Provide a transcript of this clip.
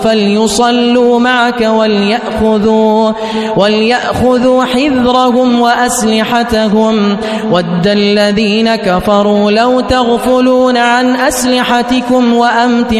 فليصلوا معك وليأخذوا حذرهم وأسلحتهم ود الذين كفروا لو تغفلون عن أسلحتكم وأمتعتكم